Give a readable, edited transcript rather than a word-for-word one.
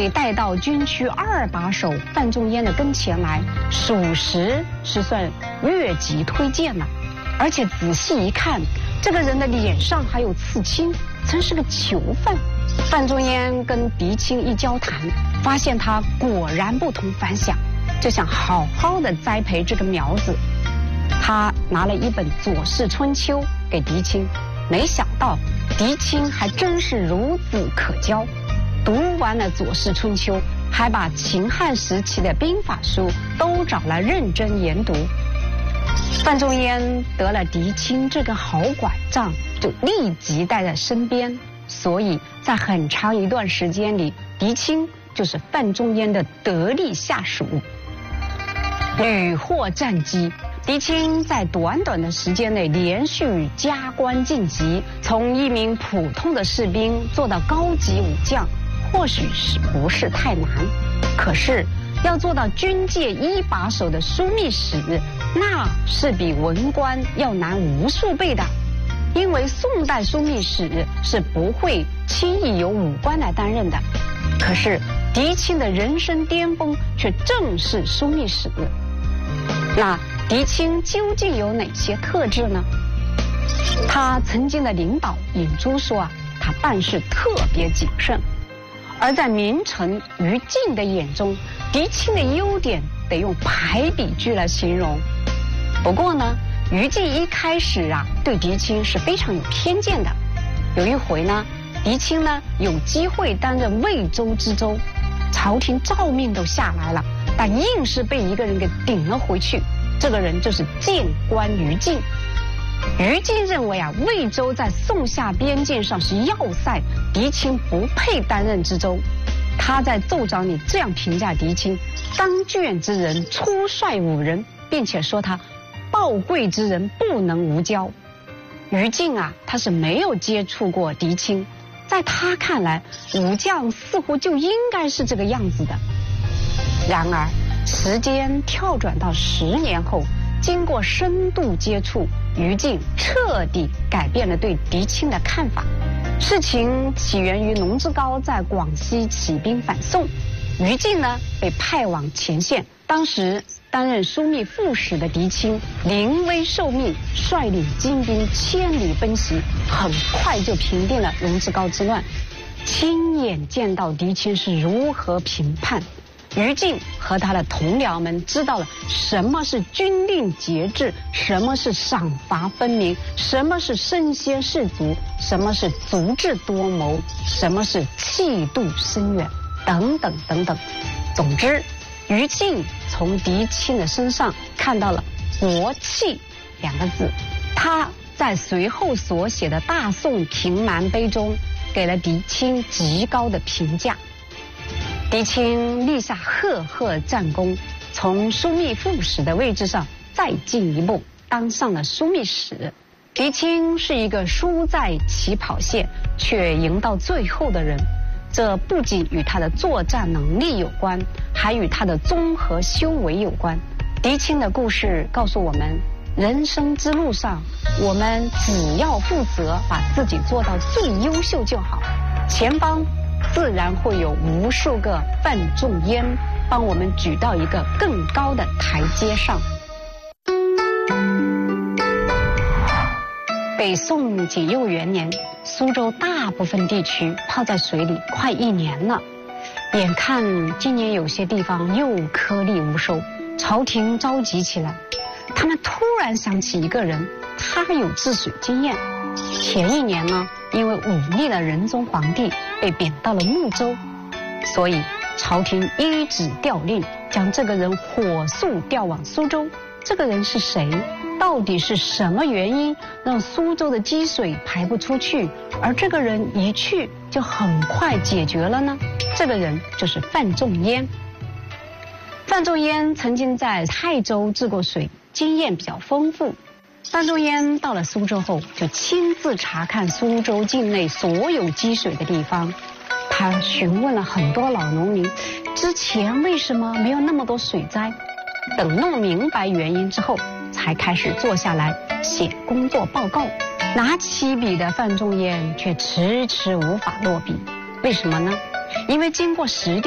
被带到军区二把手范仲淹的跟前来，属实是算越级推荐了。而且仔细一看，这个人的脸上还有刺青，曾是个囚犯。范仲淹跟狄青一交谈，发现他果然不同凡响，就想好好的栽培这个苗子。他拿了一本《左氏春秋》给狄青，没想到狄青还真是孺子可教，读完了《左氏春秋》，还把秦汉时期的兵法书都找来认真研读。范仲淹得了狄青这个好拐杖，就立即带在身边，所以在很长一段时间里，狄青就是范仲淹的得力下属。屡获战绩，狄青在短短的时间内连续加官晋级，从一名普通的士兵做到高级武将，或许是不是太难？可是要做到军界一把手的枢密使，那是比文官要难无数倍的。因为宋代枢密使是不会轻易由武官来担任的，可是狄青的人生巅峰却正是枢密使。那狄青究竟有哪些特质呢？他曾经的领导尹洙说啊，他办事特别谨慎。而在名臣于禁的眼中，狄青的优点得用排比句来形容。不过呢，于禁一开始啊，对狄青是非常有偏见的。有一回呢，狄青呢有机会担任魏州知州，朝廷诏命都下来了，但硬是被一个人给顶了回去。这个人就是谏官于禁。于禁认为啊，魏州在宋夏边境上是要塞，狄青不配担任知州。他在奏章里这样评价狄青：当卷之人，出率武人，并且说他报贵之人不能无交。于禁啊，他是没有接触过狄青，在他看来，武将似乎就应该是这个样子的。然而时间跳转到10年后，经过深度接触，于禁彻底改变了对狄青的看法。事情起源于龙之高在广西起兵反宋，于禁呢被派往前线。当时担任枢密副使的狄青临危受命，率领精兵千里奔袭，很快就平定了龙之高之乱。亲眼见到狄青是如何平叛，于禁和他的同僚们知道了什么是军令节制，什么是赏罚分明，什么是身先士卒，什么是足智多谋，什么是气度深远，等等等等。总之，于禁从狄青的身上看到了国气2个字。他在随后所写的《大宋平蛮碑》中给了狄青极高的评价。狄青立下赫赫战功，从枢密副使的位置上再进一步，当上了枢密使。狄青是一个输在起跑线却赢到最后的人，这不仅与他的作战能力有关，还与他的综合修为有关。狄青的故事告诉我们，人生之路上，我们只要负责，把自己做到最优秀就好，前方自然会有无数个范仲淹帮我们举到一个更高的台阶上。北宋景佑元年，苏州大部分地区泡在水里快1年了，眼看今年有些地方又颗粒无收，朝廷着急起来。他们突然想起一个人，他有治水经验。前1年呢，因为忤逆了仁宗皇帝，被贬到了睦州，所以朝廷依旨调令，将这个人火速调往苏州。这个人是谁？到底是什么原因让苏州的积水排不出去，而这个人一去就很快解决了呢？这个人就是范仲淹。范仲淹曾经在泰州治过水，经验比较丰富。范仲淹到了苏州后，就亲自查看苏州境内所有积水的地方。他询问了很多老农民，之前为什么没有那么多水灾？等弄明白原因之后，才开始坐下来写工作报告。拿起笔的范仲淹却迟迟无法落笔，为什么呢？因为经过实地